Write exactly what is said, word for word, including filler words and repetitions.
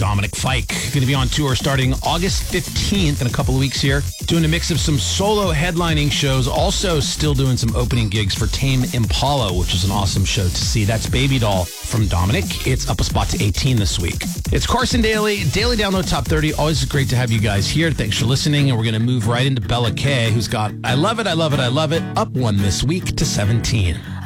Dominic Fike. Going to be on tour starting August fifteenth in a couple of weeks here. Doing a mix of some solo headlining shows. Also still doing some opening gigs for Tame Impala, which is an awesome show to see. That's Baby Doll from Dominic. It's up a spot to eighteen this week. It's Carson Daly, Daily Download Top thirty. Always great to have you guys here. Thanks for listening. And we're going to move right into Bella K, who's got I Love It, I Love It, I Love It, up one this week to seventeen.